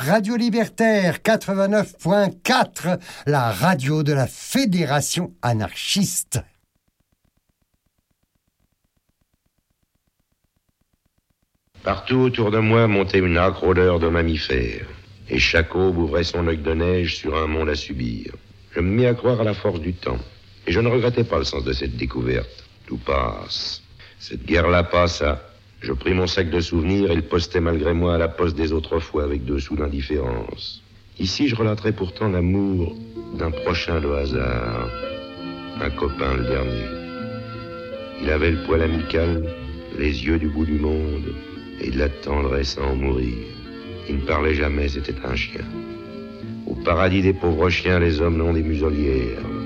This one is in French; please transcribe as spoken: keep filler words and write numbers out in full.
Radio Libertaire quatre-vingt-neuf point quatre, la radio de la Fédération anarchiste. Partout autour de moi montait une âcre odeur de mammifères, et chaque aube ouvrait son œil de neige sur un monde à subir. Je me mis à croire à la force du temps, et je ne regrettais pas le sens de cette découverte. Tout passe. Cette guerre-là passa. Je pris mon sac de souvenirs et le postai malgré moi à la poste des autres fois avec deux sous d'indifférence. Ici, je relaterai pourtant l'amour d'un prochain de hasard. Un copain, le dernier. Il avait le poil amical, les yeux du bout du monde et de la tendresse à en mourir. Il ne parlait jamais, c'était un chien. Au paradis des pauvres chiens, les hommes n'ont des muselières.